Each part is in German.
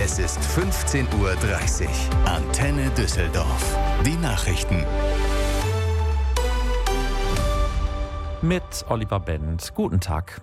Es ist 15:30 Uhr. Antenne Düsseldorf. Die Nachrichten. Mit Oliver Bent. Guten Tag.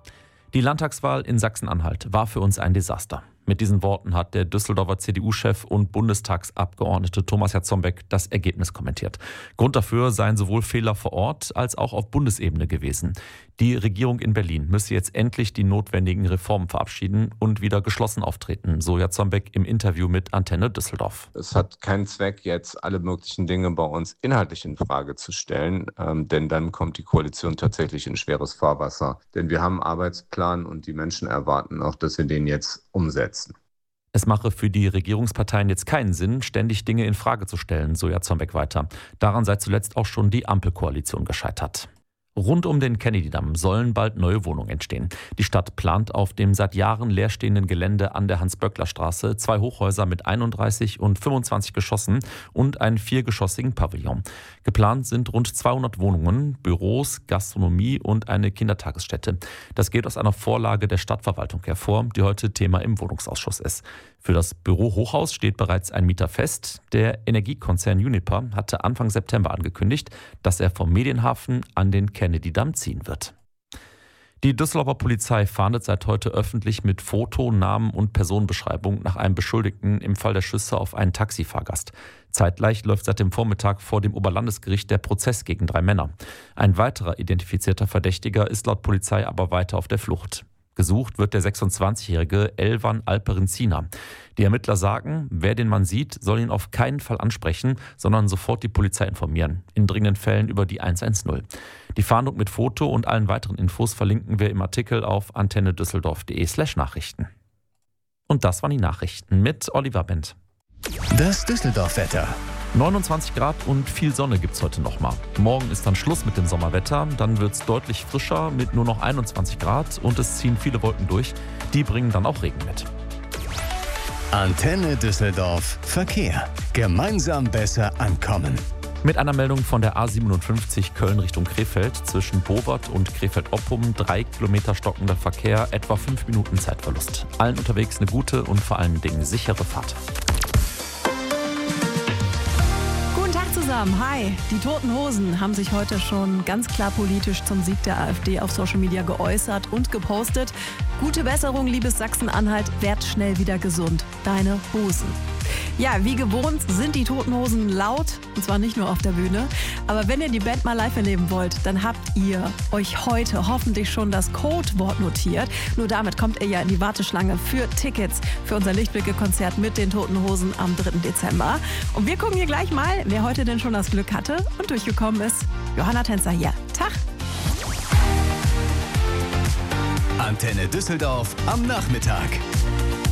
Die Landtagswahl in Sachsen-Anhalt war für uns ein Desaster. Mit diesen Worten hat der Düsseldorfer CDU-Chef und Bundestagsabgeordnete Thomas Jarzombeck das Ergebnis kommentiert. Grund dafür seien sowohl Fehler vor Ort als auch auf Bundesebene gewesen. Die Regierung in Berlin müsse jetzt endlich die notwendigen Reformen verabschieden und wieder geschlossen auftreten, so Jarzombeck im Interview mit Antenne Düsseldorf. Es hat keinen Zweck, jetzt alle möglichen Dinge bei uns inhaltlich in Frage zu stellen, denn dann kommt die Koalition tatsächlich in schweres Fahrwasser. Denn wir haben einen Arbeitsplan und die Menschen erwarten auch, dass wir den jetzt umsetzen. Es mache für die Regierungsparteien jetzt keinen Sinn, ständig Dinge in Frage zu stellen, so Jarzombeck weiter. Daran sei zuletzt auch schon die Ampelkoalition gescheitert. Rund um den Kennedy-Damm sollen bald neue Wohnungen entstehen. Die Stadt plant auf dem seit Jahren leerstehenden Gelände an der Hans-Böckler-Straße 2 Hochhäuser mit 31 und 25 Geschossen und einen 4-geschossigen Pavillon. Geplant sind rund 200 Wohnungen, Büros, Gastronomie und eine Kindertagesstätte. Das geht aus einer Vorlage der Stadtverwaltung hervor, die heute Thema im Wohnungsausschuss ist. Für das Büro-Hochhaus steht bereits ein Mieter fest. Der Energiekonzern Uniper hatte Anfang September angekündigt, dass er vom Medienhafen an den Kennedy-Damm ziehen wird. Die Düsseldorfer Polizei fahndet seit heute öffentlich mit Foto, Namen und Personenbeschreibung nach einem Beschuldigten im Fall der Schüsse auf einen Taxifahrgast. Zeitgleich läuft seit dem Vormittag vor dem Oberlandesgericht der Prozess gegen 3 Männer. Ein weiterer identifizierter Verdächtiger ist laut Polizei aber weiter auf der Flucht. Gesucht wird der 26-jährige Elvan Alperenzina. Die Ermittler sagen, wer den Mann sieht, soll ihn auf keinen Fall ansprechen, sondern sofort die Polizei informieren. In dringenden Fällen über die 110. Die Fahndung mit Foto und allen weiteren Infos verlinken wir im Artikel auf antennedüsseldorf.de/Nachrichten. Und das waren die Nachrichten mit Oliver Bent. Das Düsseldorf-Wetter. 29 Grad und viel Sonne gibt's heute nochmal. Morgen ist dann Schluss mit dem Sommerwetter. Dann wird's deutlich frischer mit nur noch 21 Grad und es ziehen viele Wolken durch. Die bringen dann auch Regen mit. Antenne Düsseldorf Verkehr. Gemeinsam besser ankommen. Mit einer Meldung von der A57 Köln Richtung Krefeld zwischen Bovert und Krefeld-Oppum 3 Kilometer stockender Verkehr, etwa 5 Minuten Zeitverlust. Allen unterwegs eine gute und vor allen Dingen sichere Fahrt. Hi, die Toten Hosen haben sich heute schon ganz klar politisch zum Sieg der AfD auf Social Media geäußert und gepostet. Gute Besserung, liebes Sachsen-Anhalt, werd schnell wieder gesund. Deine Hosen. Ja, wie gewohnt sind die Toten Hosen laut, und zwar nicht nur auf der Bühne. Aber wenn ihr die Band mal live erleben wollt, dann habt ihr euch heute hoffentlich schon das Codewort notiert. Nur damit kommt ihr ja in die Warteschlange für Tickets für unser Lichtblicke-Konzert mit den Toten Hosen am 3. Dezember. Und wir gucken hier gleich mal, wer heute denn schon das Glück hatte und durchgekommen ist. Johanna Tänzer hier. Tag! Antenne Düsseldorf am Nachmittag.